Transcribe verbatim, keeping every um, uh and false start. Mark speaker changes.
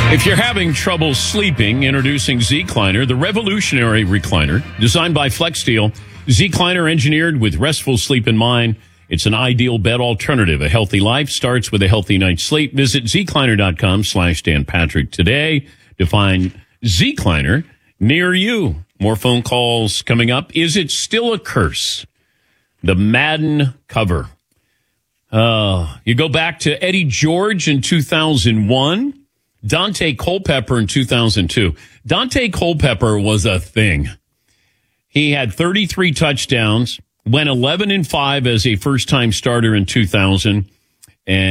Speaker 1: If you're having trouble sleeping, introducing Zecliner, the revolutionary recliner designed by FlexSteel. Zecliner engineered with restful sleep in mind. It's an ideal bed alternative. A healthy life starts with a healthy night's sleep. Visit zecliner.com slash Dan Patrick today to find Zecliner near you. More phone calls coming up. Is it still a curse? The Madden cover. Uh, you go back to Eddie George in two thousand one. Dante Culpepper in two thousand two. Dante Culpepper was a thing. He had thirty-three touchdowns, went eleven and five as a first-time starter in two thousand, and